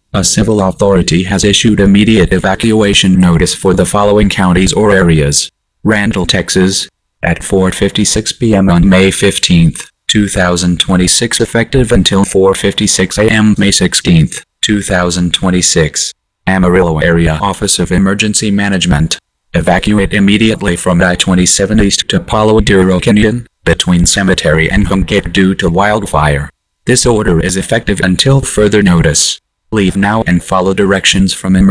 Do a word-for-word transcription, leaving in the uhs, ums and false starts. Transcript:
A civil authority has issued immediate evacuation notice for the following counties or areas. Randall, Texas, at four fifty-six p m on May fifteenth, two thousand twenty-six, effective until four fifty-six a m May sixteenth, two thousand twenty-six. Amarillo Area Office of Emergency Management. Evacuate immediately from I twenty-seven east to Palo Duro Canyon, between Cemetery and Home Gate due to wildfire. This order is effective until further notice. Leave now and follow directions from emergency